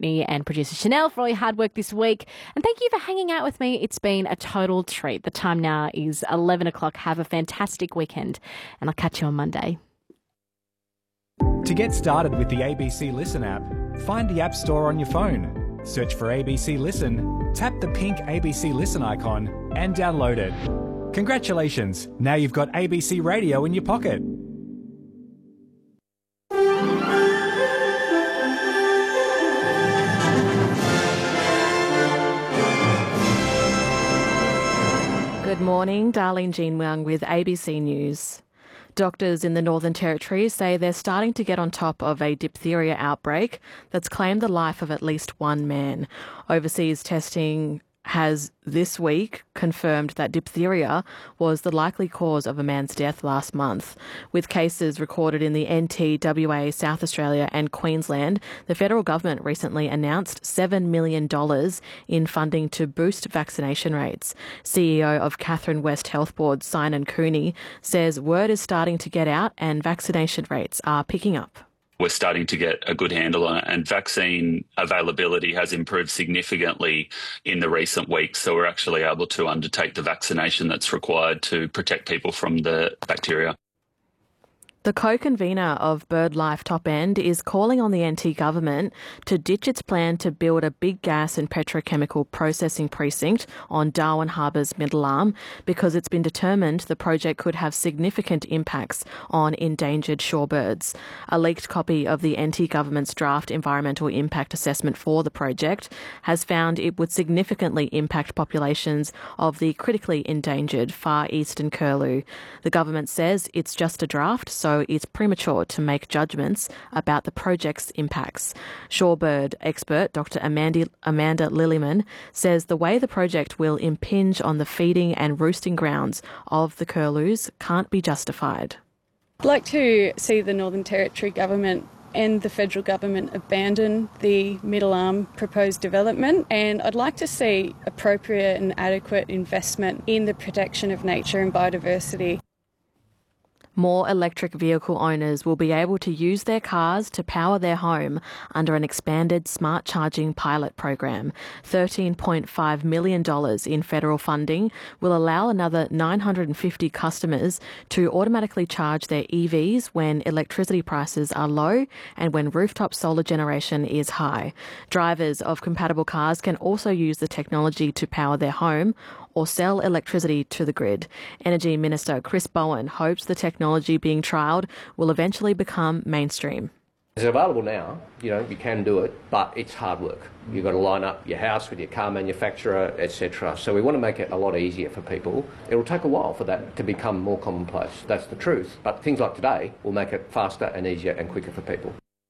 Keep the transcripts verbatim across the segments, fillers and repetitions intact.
Whitney and producer Chanel for all your hard work this week. And thank you for hanging out with me. It's been a total treat. The time now is eleven o'clock. Have a fantastic weekend, and I'll catch you on Monday. To get started with the A B C Listen app, find the App Store on your phone, search for A B C Listen, tap the pink A B C Listen icon and download it. Congratulations, now you've got A B C Radio in your pocket. Good morning, Darlene Jean Wang with A B C News. Doctors in the Northern Territory say they're starting to get on top of a diphtheria outbreak that's claimed the life of at least one man. Overseas testing has this week confirmed that diphtheria was the likely cause of a man's death last month. With cases recorded in the N T, W A, South Australia and Queensland, the federal government recently announced seven million dollars in funding to boost vaccination rates. C E O of Catherine West Health Board, Simon Cooney, says word is starting to get out and vaccination rates are picking up. We're starting to get a good handle on it, and vaccine availability has improved significantly in the recent weeks. So we're actually able to undertake the vaccination that's required to protect people from the bacteria. The co-convener of BirdLife Top End is calling on the N T government to ditch its plan to build a big gas and petrochemical processing precinct on Darwin Harbour's Middle Arm because it's been determined the project could have significant impacts on endangered shorebirds. A leaked copy of the N T government's draft environmental impact assessment for the project has found it would significantly impact populations of the critically endangered far eastern curlew. The government says it's just a draft, so it's premature to make judgments about the project's impacts. Shorebird expert Doctor Amanda, Amanda Lillyman says the way the project will impinge on the feeding and roosting grounds of the curlews can't be justified. I'd like to see the Northern Territory government and the federal government abandon the Middle Arm proposed development, and I'd like to see appropriate and adequate investment in the protection of nature and biodiversity. More electric vehicle owners will be able to use their cars to power their home under an expanded smart charging pilot program. thirteen point five million dollars in federal funding will allow another nine hundred fifty customers to automatically charge their E Vs when electricity prices are low and when rooftop solar generation is high. Drivers of compatible cars can also use the technology to power their home or sell electricity to the grid. Energy Minister Chris Bowen hopes the technology being trialled will eventually become mainstream. It's available now, you know, you can do it, but it's hard work. You've got to line up your house with your car manufacturer, et cetera. So we want to make it a lot easier for people. It'll take a while for that to become more commonplace. That's the truth. But things like today will make it faster and easier and quicker for people.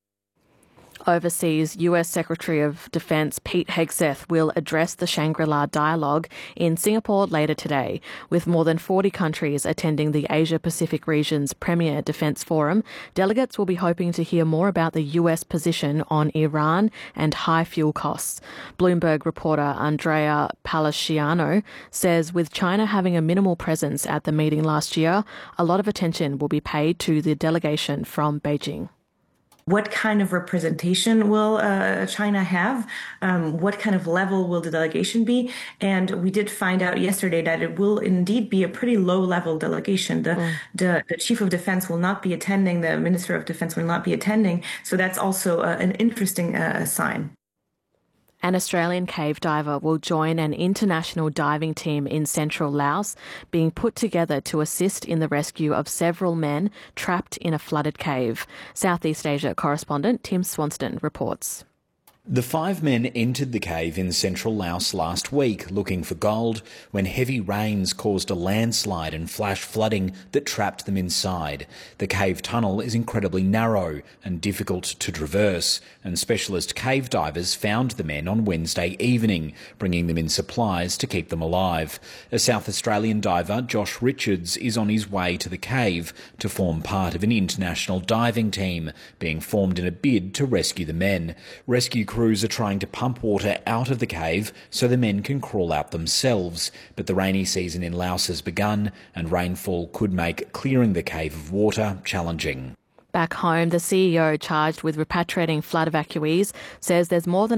Overseas, U S Secretary of Defence Pete Hegseth will address the Shangri-La Dialogue in Singapore later today. With more than forty countries attending the Asia-Pacific region's premier defence forum, delegates will be hoping to hear more about the U S position on Iran and high fuel costs. Bloomberg reporter Andrea Palaciano says with China having a minimal presence at the meeting last year, a lot of attention will be paid to the delegation from Beijing. What kind of representation will uh, China have? Um, what kind of level will the delegation be? And we did find out yesterday that it will indeed be a pretty low-level delegation. The, mm. the, the chief of defense will not be attending. The minister of defense will not be attending. So that's also uh, an interesting uh, sign. An Australian cave diver will join an international diving team in central Laos, being put together to assist in the rescue of several men trapped in a flooded cave. Southeast Asia correspondent Tim Swanston reports. The five men entered the cave in central Laos last week looking for gold when heavy rains caused a landslide and flash flooding that trapped them inside. The cave tunnel is incredibly narrow and difficult to traverse, and specialist cave divers found the men on Wednesday evening, bringing them in supplies to keep them alive. A South Australian diver, Josh Richards, is on his way to the cave to form part of an international diving team being formed in a bid to rescue the men. Rescue crews are trying to pump water out of the cave so the men can crawl out themselves, but the rainy season in Laos has begun and rainfall could make clearing the cave of water challenging. Back home, the C E O charged with repatriating flood evacuees says there's more than